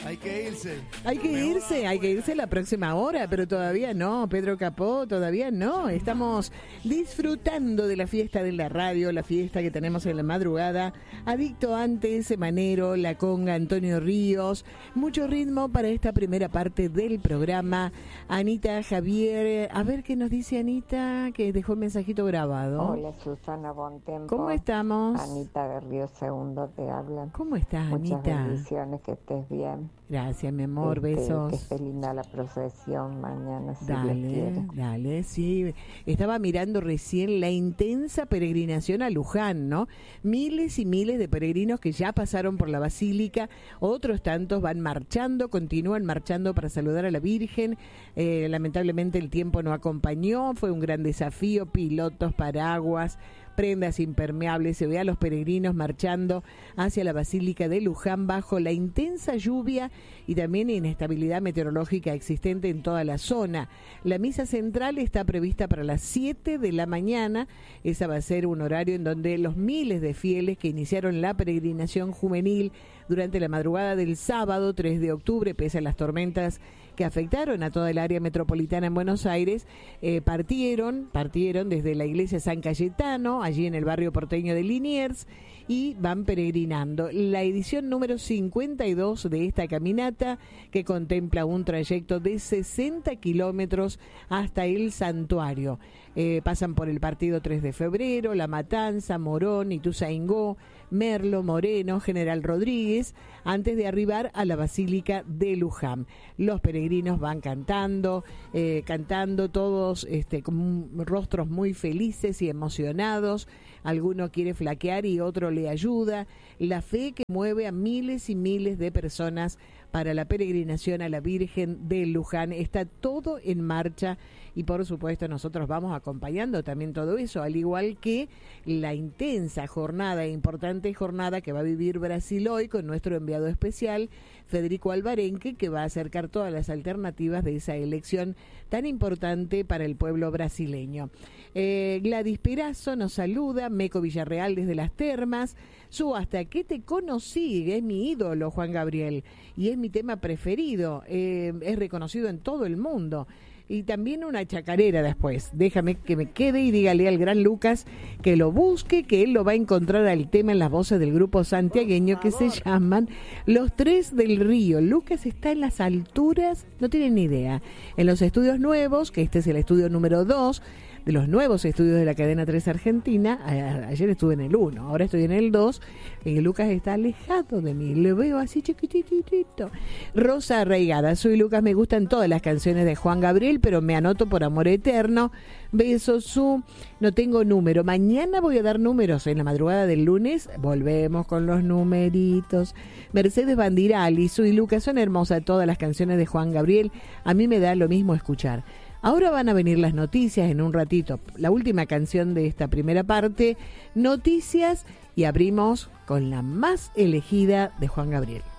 Hay que irse la próxima hora, pero todavía no, Pedro Capó, todavía no. Estamos disfrutando de la fiesta de la radio, la fiesta que tenemos en la madrugada. Adicto antes, Semanero, La Conga, Antonio Ríos. Mucho ritmo para esta primera parte del programa. Anita, Javier, a ver qué nos dice Anita, que dejó el mensajito grabado. Hola, Susana Bontempo. ¿Cómo estamos? Anita de Río Segundo te habla. ¿Cómo estás, Anita? Muchas bendiciones, que estés bien. Gracias, mi amor, besos. Que esté linda la procesión mañana, si Dios Dale, quiere. dale, sí. Estaba mirando recién la intensa peregrinación a Luján, ¿no? Miles y miles de peregrinos que ya pasaron por la basílica, otros tantos van marchando, continúan marchando para saludar a la Virgen. Lamentablemente el tiempo no acompañó, fue un gran desafío, pilotos, paraguas, prendas impermeables. Se ve a los peregrinos marchando hacia la Basílica de Luján bajo la intensa lluvia y también inestabilidad meteorológica existente en toda la zona. La misa central está prevista para las 7 de la mañana. Esa va a ser un horario en donde los miles de fieles que iniciaron la peregrinación juvenil durante la madrugada del sábado 3 de octubre, pese a las tormentas que afectaron a toda el área metropolitana en Buenos Aires, partieron desde la iglesia San Cayetano, allí en el barrio porteño de Liniers, y van peregrinando. La edición número 52 de esta caminata, que contempla un trayecto de 60 kilómetros hasta el santuario. Pasan por el partido 3 de febrero, La Matanza, Morón, Ituzaingó, Merlo, Moreno, General Rodríguez, antes de arribar a la Basílica de Luján. Los peregrinos van cantando todos con rostros muy felices y emocionados. Alguno quiere flaquear y otro le ayuda. La fe que mueve a miles y miles de personas para la peregrinación a la Virgen de Luján. Está todo en marcha y por supuesto nosotros vamos acompañando también todo eso, al igual que la intensa jornada, importante jornada que va a vivir Brasil hoy con nuestro enviado especial, Federico Alvarenque, que va a acercar todas las alternativas de esa elección tan importante para el pueblo brasileño. Gladys Perazo nos saluda, Meco Villarreal desde Las Termas, Hasta que te conocí, que es mi ídolo Juan Gabriel, y es mi tema preferido, es reconocido en todo el mundo. Y también una chacarera después. Déjame que me quede y dígale al gran Lucas que lo busque, que él lo va a encontrar al tema en las voces del grupo santiagueño que se llaman Los Tres del Río. Lucas está en las alturas, no tienen ni idea, en los estudios nuevos, que este es el estudio número 2 de los nuevos estudios de la cadena 3 Argentina. Ayer estuve en el 1, ahora estoy en el 2. Lucas está alejado de mí, lo veo así chiquititito. Rosa Arraigada, soy Lucas, me gustan todas las canciones de Juan Gabriel, pero me anoto por Amor Eterno. Besos, no tengo número. Mañana voy a dar números en la madrugada del lunes. Volvemos con los numeritos. Mercedes Bandirali, soy Lucas, son hermosas todas las canciones de Juan Gabriel. A mí me da lo mismo escuchar. Ahora van a venir las noticias en un ratito. La última canción de esta primera parte, noticias, y abrimos con la más elegida de Juan Gabriel.